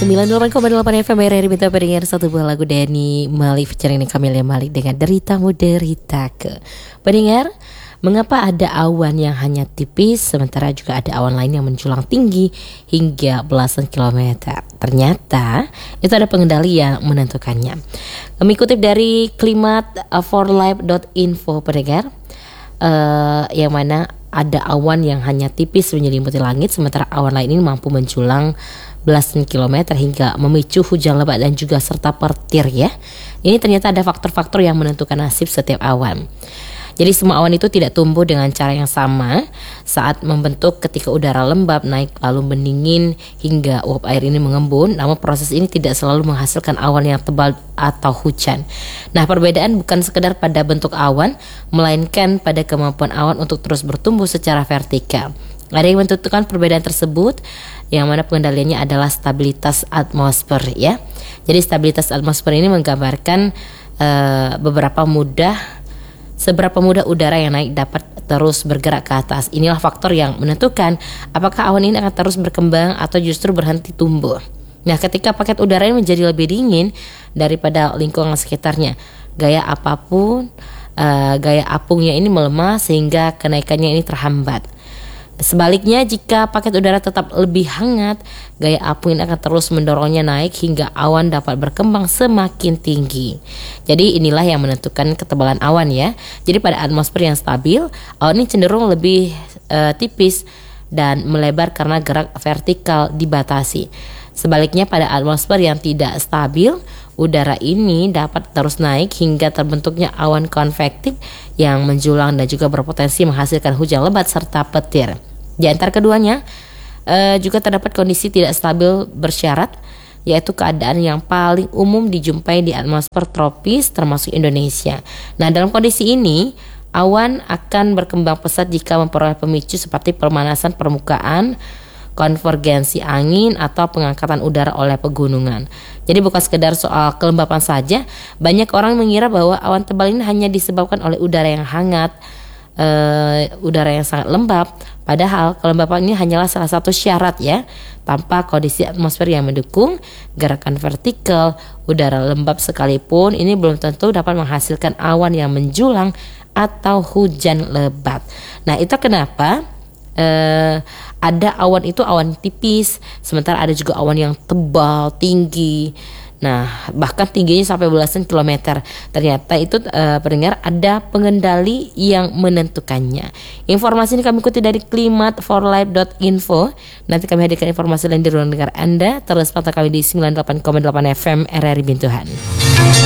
92,8 FM RRI Bintang pendengar, satu buah lagu Denny Malik featuring Camelia Malik dengan Deritamu Deritaku. Pendengar, mengapa ada awan yang hanya tipis sementara juga ada awan lain yang menjulang tinggi hingga belasan kilometer? Ternyata itu ada pengendali yang menentukannya. Kami kutip dari klimat4life.info pendengar, yang mana ada awan yang hanya tipis menyelimuti langit sementara awan lain ini mampu menjulang belasan kilometer hingga memicu hujan lebat dan juga serta petir ya. Ini ternyata ada faktor-faktor yang menentukan nasib setiap awan. Jadi semua awan itu tidak tumbuh dengan cara yang sama saat membentuk ketika udara lembab naik lalu mendingin hingga uap air ini mengembun. Namun proses ini tidak selalu menghasilkan awan yang tebal atau hujan. Nah, perbedaan bukan sekedar pada bentuk awan, melainkan pada kemampuan awan untuk terus bertumbuh secara vertikal. Ada yang menentukan perbedaan tersebut, yang mana pengendaliannya adalah stabilitas atmosfer ya. Jadi stabilitas atmosfer ini menggambarkan seberapa mudah udara yang naik dapat terus bergerak ke atas. Inilah faktor yang menentukan apakah awan ini akan terus berkembang atau justru berhenti tumbuh. Nah, ketika paket udara ini menjadi lebih dingin daripada lingkungan sekitarnya, gaya apungnya ini melemah sehingga kenaikannya ini terhambat. Sebaliknya, jika paket udara tetap lebih hangat, gaya apung ini akan terus mendorongnya naik hingga awan dapat berkembang semakin tinggi. Jadi inilah yang menentukan ketebalan awan ya. Jadi pada atmosfer yang stabil, awan ini cenderung lebih tipis dan melebar karena gerak vertikal dibatasi. Sebaliknya pada atmosfer yang tidak stabil, udara ini dapat terus naik hingga terbentuknya awan konvektif yang menjulang dan juga berpotensi menghasilkan hujan lebat serta petir. Di antara keduanya juga terdapat kondisi tidak stabil bersyarat, yaitu keadaan yang paling umum dijumpai di atmosfer tropis termasuk Indonesia. Nah, dalam kondisi ini awan akan berkembang pesat jika memperoleh pemicu seperti pemanasan permukaan, konvergensi angin atau pengangkatan udara oleh pegunungan. Jadi bukan sekedar soal kelembapan saja, banyak orang mengira bahwa awan tebal ini hanya disebabkan oleh udara yang hangat, udara yang sangat lembab. Padahal kelembapan ini hanyalah salah satu syarat ya. Tanpa kondisi atmosfer yang mendukung gerakan vertikal, udara lembab sekalipun ini belum tentu dapat menghasilkan awan yang menjulang atau hujan lebat. Nah, itu kenapa ada awan itu awan tipis, sementara ada juga awan yang tebal, tinggi. Nah, bahkan tingginya sampai belasan kilometer. Ternyata itu pendengar ada pengendali yang menentukannya. Informasi ini kami kutip dari klimat4life.info. Nanti kami hadirkan informasi lain di ruang dengar Anda. Terus pantau kami di 98,8 FM RRI Bintuhan.